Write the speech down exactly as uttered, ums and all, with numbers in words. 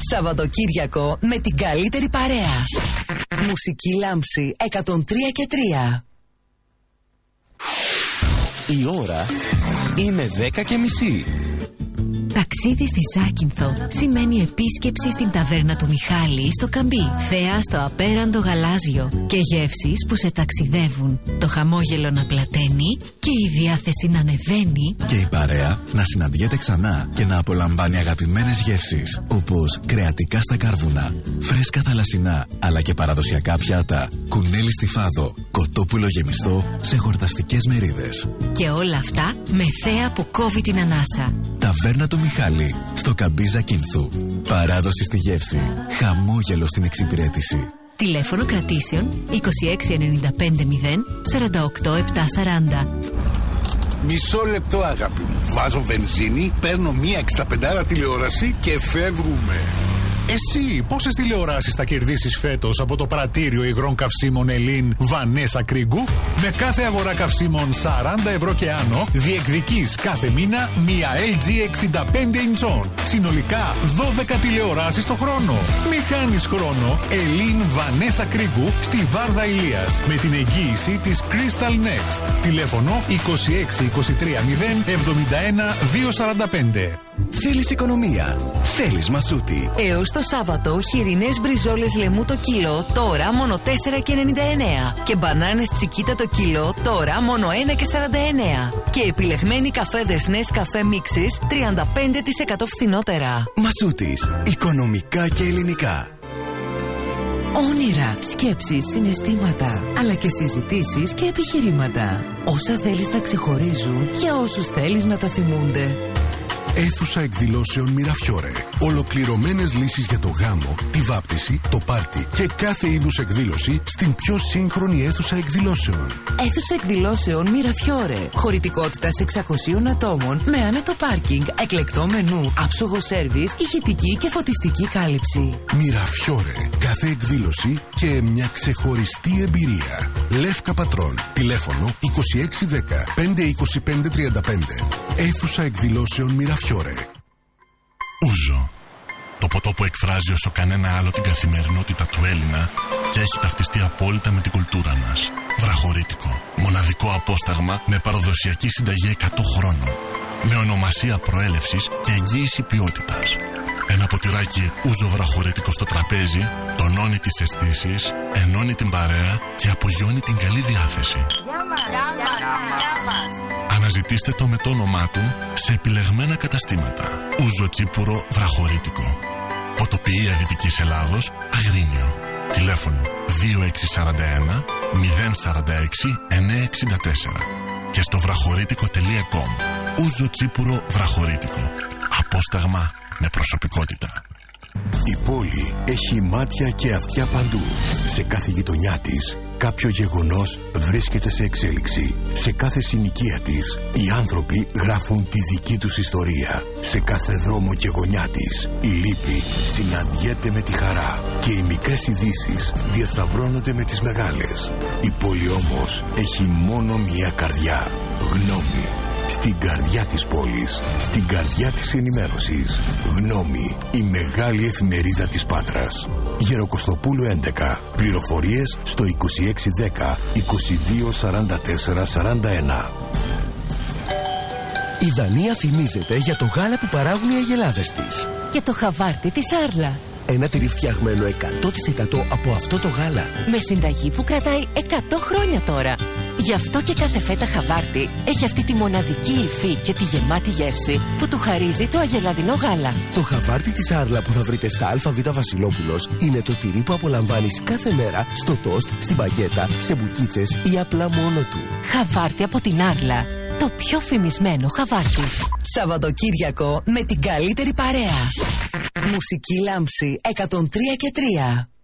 Σαββατοκύριακο με την καλύτερη παρέα. Μουσική Λάμψη εκατόν τρία και τρία. Η ώρα είναι δέκα και μισή. Ταξίδι στη Ζάκυνθο σημαίνει επίσκεψη στην ταβέρνα του Μιχάλη στο Καμπί. Θέα στο απέραντο γαλάζιο και γεύσεις που σε ταξιδεύουν. Το χαμόγελο να πλαταίνει και η διάθεση να ανεβαίνει. Και η παρέα να συναντιέται ξανά και να απολαμβάνει αγαπημένες γεύσεις, όπως κρεατικά στα κάρβουνα, φρέσκα θαλασσινά, αλλά και παραδοσιακά πιάτα, κουνέλι στη φάδο, κοτόπουλο γεμιστό σε χορταστικές μερίδες. Και όλα αυτά με θέα που κόβει την ανάσα. Ταβέρνα του Μιχάλη, στο Καμπί Ζακύνθου. Παράδοση στη γεύση, χαμόγελο στην εξυπηρέτηση. Τηλέφωνο κρατήσεων είκοσι έξι ενενήντα πέντε μηδέν σαράντα οκτώ επτακόσια σαράντα. Μισό λεπτό, αγάπη μου. Βάζω βενζίνη, παίρνω μία εξήντα πέντε τηλεόραση και φεύγουμε. Εσύ πόσες τηλεοράσεις θα κερδίσεις φέτος από το πρατήριο υγρών καυσίμων Ελλήν Βανέσα Κρίγκου? Με κάθε αγορά καυσίμων σαράντα ευρώ και άνω διεκδικείς κάθε μήνα μία ελ τζι εξήντα πέντε ιντσών. Συνολικά δώδεκα τηλεοράσεις το χρόνο. Μη χάνεις χρόνο. Ελλήν Βανέσα Κρίγκου στη Βάρδα Ηλίας με την εγγύηση της Crystal Next. Τηλέφωνο είκοσι έξι είκοσι τρία μηδέν εβδομήντα ένα διακόσια σαράντα πέντε. Θέλεις οικονομία? Θέλεις Μασούτη. Έως το Σάββατο χοιρινές μπριζόλες λεμού το κιλό τώρα μόνο τέσσερα και ενενήντα εννέα. Και μπανάνες τσικίτα το κιλό τώρα μόνο ένα και σαράντα εννέα. Και επιλεγμένοι καφέδες Νεσκαφέ μίξεις τριάντα πέντε τοις εκατό φθηνότερα. Μασούτης. Οικονομικά και ελληνικά. Όνειρα, σκέψεις, συναισθήματα, αλλά και συζητήσεις και επιχειρήματα. Όσα θέλεις να ξεχωρίζουν για όσους θέλεις να τα θυμούνται. Αίθουσα εκδηλώσεων Μιραφιόρε. Ολοκληρωμένες λύσεις για το γάμο, τη βάπτιση, το πάρτι και κάθε είδους εκδήλωση στην πιο σύγχρονη αίθουσα εκδηλώσεων. Αίθουσα εκδηλώσεων Μιραφιόρε. Χωρητικότητας εξακοσίων ατόμων με άνετο πάρκινγκ, εκλεκτό μενού, άψογο σέρβις, ηχητική και φωτιστική κάλυψη. Μιραφιόρε. Κάθε εκδήλωση και μια ξεχωριστή εμπειρία. Λεύκα Πατρών. Τηλέφωνο είκοσι έξι δέκα πεντακόσια είκοσι πέντε τριάντα πέντε. Αίθουσα εκδηλώσεων Μιραφιόρε. Ούζο. Το ποτό που εκφράζει όσο κανένα άλλο την καθημερινότητα του Έλληνα και έχει ταυτιστεί απόλυτα με την κουλτούρα μας. Βραχωρίτικο. Μοναδικό απόσταγμα με παραδοσιακή συνταγή εκατό χρόνων. Με ονομασία προέλευσης και εγγύηση ποιότητας. Ένα ποτηράκι ούζο βραχωρίτικο στο τραπέζι τονώνει τις αισθήσεις, ενώνει την παρέα και απογειώνει την καλή διάθεση. Αναζητήστε το με το όνομά του σε επιλεγμένα καταστήματα. Ούζο τσίπουρο βραχωρίτικο. Ποτοποιία Δυτικής Ελλάδος, Αγρίνιο. Τηλέφωνο δύο έξι τέσσερα ένα μηδέν τέσσερα έξι εννιά έξι τέσσερα και στο βραχωρίτικο τελεία κομ. Ούζο τσίπουρο βραχωρίτικο. Απόσταγμα με προσωπικότητα. Η πόλη έχει μάτια και αυτιά παντού. Σε κάθε γειτονιά της κάποιο γεγονός βρίσκεται σε εξέλιξη. Σε κάθε συνοικία της οι άνθρωποι γράφουν τη δική τους ιστορία. Σε κάθε δρόμο και γωνιά της η λύπη συναντιέται με τη χαρά και οι μικρές ειδήσεις διασταυρώνονται με τις μεγάλες. Η πόλη όμως έχει μόνο μία καρδιά. Γνώμη. Στην καρδιά της πόλης, στην καρδιά της ενημέρωσης. Γνώμη, η μεγάλη εφημερίδα της Πάτρας. Γεροκοστοπούλου έντεκα. Πληροφορίες στο είκοσι έξι δέκα είκοσι δύο σαράντα τέσσερα σαράντα ένα. Η Δανία φημίζεται για το γάλα που παράγουν οι αγελάδες της. Και το χαβάρτι της Άρλα. Ένα τυρί φτιαγμένο εκατό τοις εκατό από αυτό το γάλα. Με συνταγή που κρατάει εκατό χρόνια τώρα. Γι' αυτό και κάθε φέτα χαβάρτι έχει αυτή τη μοναδική υφή και τη γεμάτη γεύση που του χαρίζει το αγελαδινό γάλα. Το χαβάρτι της Άρλα που θα βρείτε στα ΑΒ Βασιλόπουλος είναι το τυρί που απολαμβάνεις κάθε μέρα στο τόστ, στην μπαγκέτα, σε μπουκίτσες ή απλά μόνο του. Χαβάρτι από την Άρλα. Το πιο φημισμένο χαβάρτι. Σαββατοκύριακο με την καλύτερη παρέα. Μουσική Λάμψη εκατόν τρία και τρία.